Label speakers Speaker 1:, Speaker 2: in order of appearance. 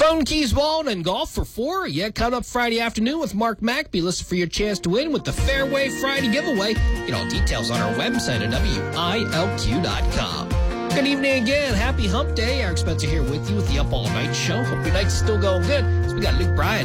Speaker 1: Stone Keys Ball and Golf for 4. Yeah, coming up Friday afternoon with Mark Mackby. Listen for your chance to win with the Fairway Friday giveaway. Get all details on our website at WILQ.com. Good evening again. Happy Hump Day. Eric Spencer here with you with the Up All Night Show. Hope your night's still going good. So we got Luke Bryan